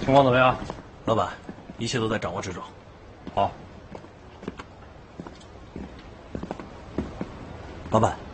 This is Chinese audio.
情况怎么样？ 老板，一切都在掌握之中。 好。 老板，